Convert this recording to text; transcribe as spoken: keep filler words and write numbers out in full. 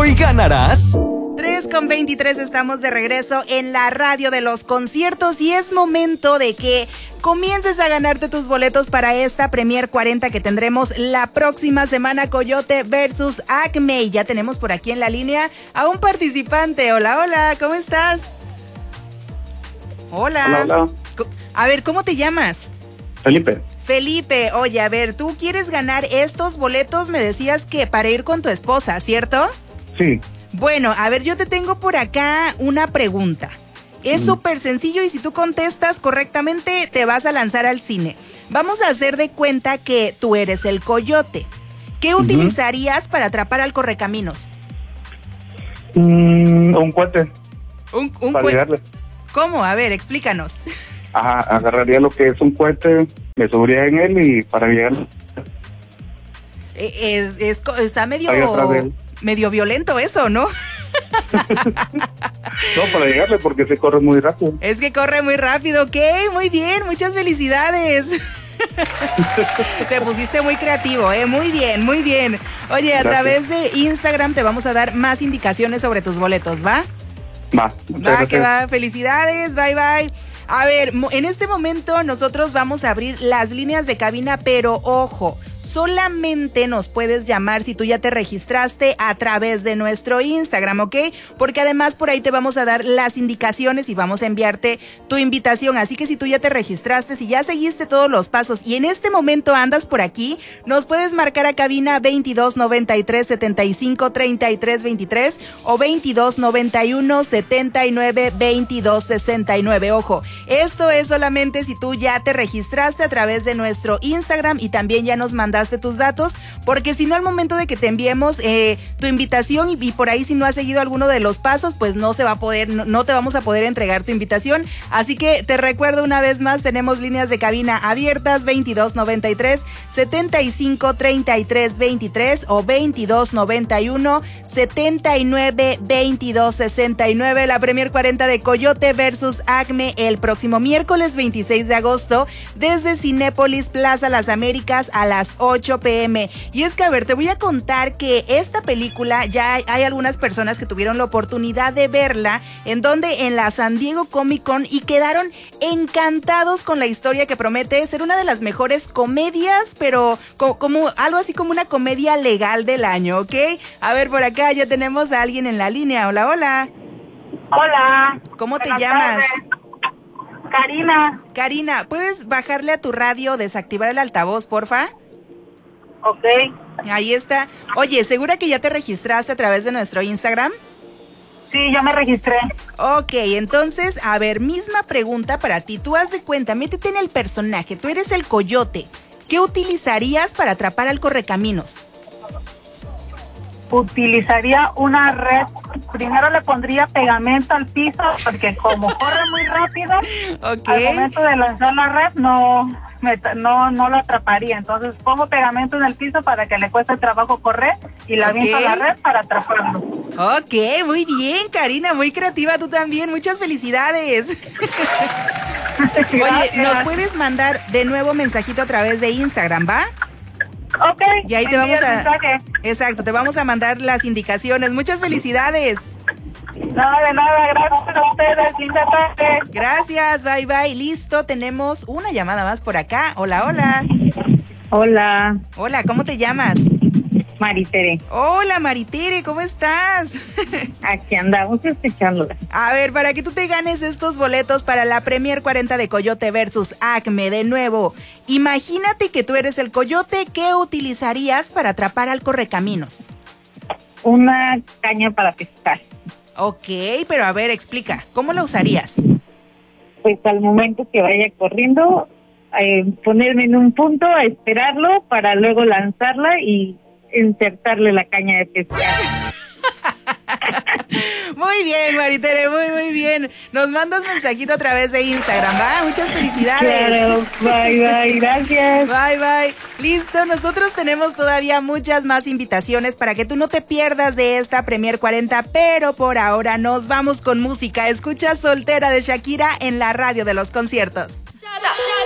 Hoy ganarás... tres con veintitrés, estamos de regreso en la radio de los conciertos y es momento de que comiences a ganarte tus boletos para esta Premier cuarenta que tendremos la próxima semana, Coyote versus Acme. Y ya tenemos por aquí en la línea a un participante. Hola, hola, ¿cómo estás? Hola. Hola, hola. A ver, ¿cómo te llamas? Felipe. Felipe, oye, a ver, tú quieres ganar estos boletos, me decías que para ir con tu esposa, ¿cierto? Sí. Bueno, a ver, yo te tengo por acá una pregunta. Es súper sencillo y si tú contestas correctamente te vas a lanzar al cine. Vamos a hacer de cuenta que tú eres el coyote. ¿Qué uh-huh. utilizarías para atrapar al correcaminos? Mm, un cohete. Un, un para llegarle. ¿Cómo? A ver, explícanos. Ajá, agarraría lo que es un cohete, me subiría en él y para llegarle. Es, es, está medio... Ahí atrás de él. Medio violento eso, ¿no? No, para llegarle porque se corre muy rápido. Es que corre muy rápido, ok, muy bien, muchas felicidades. Te pusiste muy creativo, ¿eh? Muy bien, muy bien. Oye, a Gracias. Través de Instagram te vamos a dar más indicaciones sobre tus boletos, ¿va? Va, Va, gracias. que va, felicidades, bye, bye. A ver, en este momento nosotros vamos a abrir las líneas de cabina, pero ojo, solamente nos puedes llamar si tú ya te registraste a través de nuestro Instagram, ¿ok? Porque además por ahí te vamos a dar las indicaciones y vamos a enviarte tu invitación. Así que si tú ya te registraste, si ya seguiste todos los pasos y en este momento andas por aquí, nos puedes marcar a cabina veintidós noventa y tres setenta y cinco treinta y tres veintitrés o veintidós noventa y uno setenta y nueve veintidós sesenta y nueve. Ojo, esto es solamente si tú ya te registraste a través de nuestro Instagram y también ya nos mandaste tus datos, porque si no al momento de que te enviemos eh, tu invitación y, y por ahí si no has seguido alguno de los pasos, pues no se va a poder, no, no te vamos a poder entregar tu invitación. Así que te recuerdo una vez más, tenemos líneas de cabina abiertas veintidós noventa y tres setenta y cinco treinta y tres veintitrés o veintidós noventa y uno setenta y nueve veintidós sesenta y nueve. La Premier cuarenta de Coyote versus Acme el próximo miércoles veintiséis de agosto desde Cinépolis Plaza Las Américas a las ocho pm. Y es que, a ver, te voy a contar que esta película ya hay, hay algunas personas que tuvieron la oportunidad de verla, en donde en la San Diego Comic Con, y quedaron encantados con la historia que promete ser una de las mejores comedias, pero co- como algo así como una comedia legal del año, ¿ok? A ver, por acá ya tenemos a alguien en la línea. Hola, hola. Hola. ¿Cómo te Buenas llamas? tardes. Karina. Karina, ¿puedes bajarle a tu radio, desactivar el altavoz, porfa? Ok. Ahí está. Oye, ¿segura que ya te registraste a través de nuestro Instagram? Sí, ya me registré. Ok, entonces, a ver, misma pregunta para ti. Tú haz de cuenta, métete en el personaje. Tú eres el coyote. ¿Qué utilizarías para atrapar al correcaminos? Utilizaría una red. Primero le pondría pegamento al piso porque como corre muy rápido, Ok. al momento de lanzar la red no, me, no, no lo atraparía. Entonces pongo pegamento en el piso para que le cueste trabajo correr y le aviento Ok. la red para atraparlo. Ok, muy bien, Karina, muy creativa tú también. Muchas felicidades. Oye, Gracias. ¿nos puedes mandar de nuevo mensajito a través de Instagram, va? Ok. Y ahí te envío vamos el a... mensaje. Exacto, te vamos a mandar las indicaciones. Muchas felicidades. No, de nada, gracias a ustedes. Linda tarde. Gracias, bye bye. Listo, tenemos una llamada más por acá. Hola, hola. Hola, Hola, ¿cómo te llamas? Maritere. Hola, Maritere, ¿cómo estás? Aquí andamos escuchándola. A ver, para que tú te ganes estos boletos para la Premier cuarenta de Coyote versus Acme de nuevo. Imagínate que tú eres el coyote, ¿qué utilizarías para atrapar al correcaminos? Una caña para pescar. Ok, pero a ver, explica, ¿cómo la usarías? Pues al momento que vaya corriendo, eh, ponerme en un punto, a esperarlo para luego lanzarla y insertarle la caña de pescar. Muy bien, Maritere, muy, muy bien. Nos mandas mensajito a través de Instagram, ¿va? Muchas felicidades. Claro, bye, bye, gracias. Bye, bye. Listo, nosotros tenemos todavía muchas más invitaciones para que tú no te pierdas de esta Premier cuarenta, pero por ahora nos vamos con música. Escucha Soltera de Shakira en la radio de los conciertos.